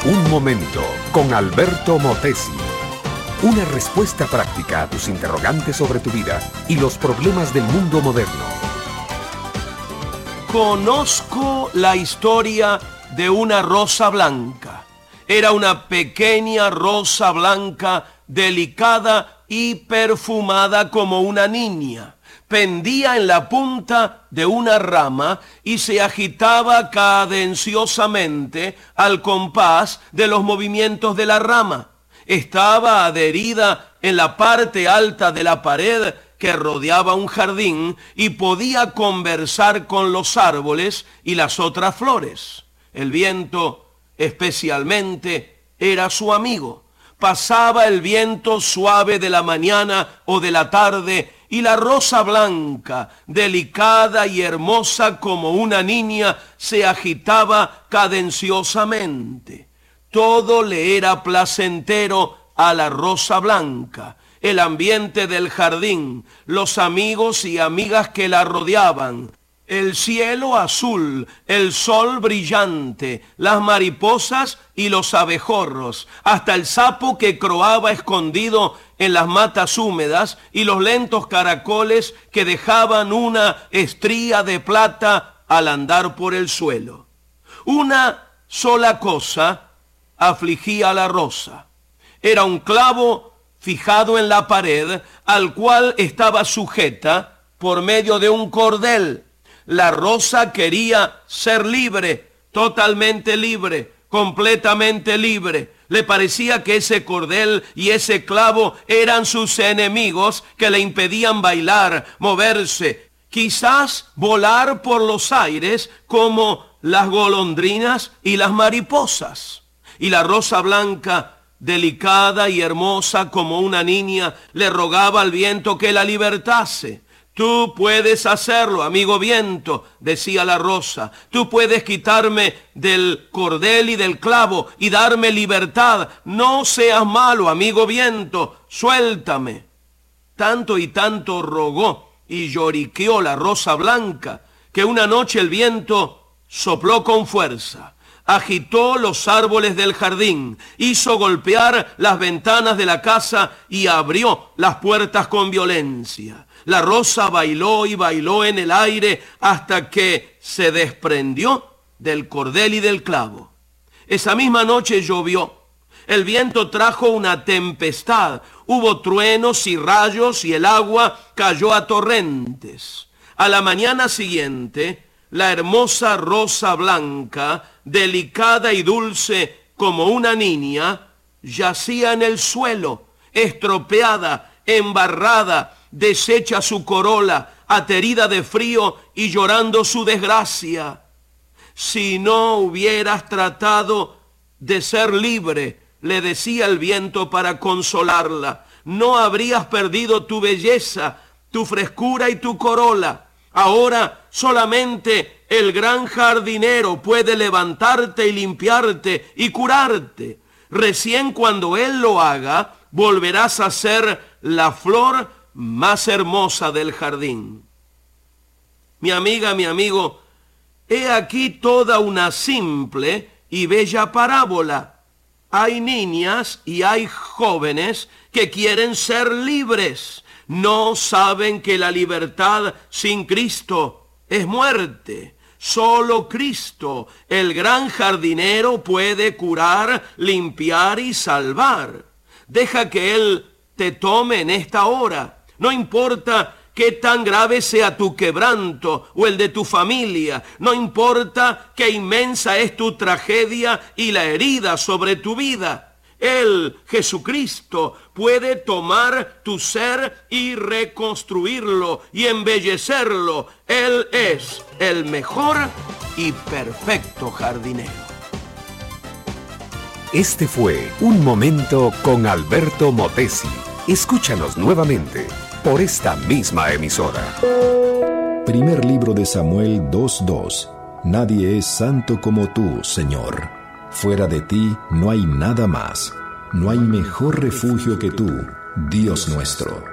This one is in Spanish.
Un momento con Alberto Motesi. Una respuesta práctica a tus interrogantes sobre tu vida y los problemas del mundo moderno. Conozco la historia de una rosa blanca. Era una pequeña rosa blanca, delicada y perfumada como una niña. Pendía en la punta de una rama y se agitaba cadenciosamente al compás de los movimientos de la rama. Estaba adherida en la parte alta de la pared que rodeaba un jardín y podía conversar con los árboles y las otras flores. El viento, especialmente, era su amigo. Pasaba el viento suave de la mañana o de la tarde y la rosa blanca, delicada y hermosa como una niña, se agitaba cadenciosamente. Todo le era placentero a la rosa blanca, el ambiente del jardín, los amigos y amigas que la rodeaban, el cielo azul, el sol brillante, las mariposas y los abejorros, hasta el sapo que croaba escondido en las matas húmedas y los lentos caracoles que dejaban una estría de plata al andar por el suelo. Una sola cosa afligía a la rosa. Era un clavo fijado en la pared al cual estaba sujeta por medio de un cordel. La rosa quería ser libre, totalmente libre, completamente libre. Le parecía que ese cordel y ese clavo eran sus enemigos que le impedían bailar, moverse, quizás volar por los aires como las golondrinas y las mariposas. Y la rosa blanca, delicada y hermosa como una niña, le rogaba al viento que la libertase. Tú puedes hacerlo, amigo viento, decía la rosa. Tú puedes quitarme del cordel y del clavo y darme libertad. No seas malo, amigo viento, suéltame. Tanto y tanto rogó y lloriqueó la rosa blanca que una noche el viento sopló con fuerza. Agitó los árboles del jardín, hizo golpear las ventanas de la casa y abrió las puertas con violencia. La rosa bailó y bailó en el aire hasta que se desprendió del cordel y del clavo. Esa misma noche llovió. El viento trajo una tempestad. Hubo truenos y rayos y el agua cayó a torrentes. A la mañana siguiente, la hermosa rosa blanca, delicada y dulce como una niña, yacía en el suelo, estropeada, embarrada, deshecha su corola, aterida de frío y llorando su desgracia. Si no hubieras tratado de ser libre, le decía el viento para consolarla, no habrías perdido tu belleza, tu frescura y tu corola. Ahora solamente el gran jardinero puede levantarte y limpiarte y curarte. Recién cuando él lo haga, volverás a ser la flor más hermosa del jardín. Mi amiga, mi amigo, he aquí toda una simple y bella parábola. Hay niñas y hay jóvenes que quieren ser libres. No saben que la libertad sin Cristo es muerte. Solo Cristo, el gran jardinero, puede curar, limpiar y salvar. Deja que Él te tome en esta hora. No importa qué tan grave sea tu quebranto o el de tu familia. No importa qué inmensa es tu tragedia y la herida sobre tu vida. Él, Jesucristo, puede tomar tu ser y reconstruirlo y embellecerlo. Él es el mejor y perfecto jardinero. Este fue Un Momento con Alberto Motesi. Escúchanos nuevamente por esta misma emisora. Primer libro de Samuel 2:2. Nadie es santo como tú, Señor. Fuera de ti no hay nada más. No hay mejor refugio que tú, Dios nuestro.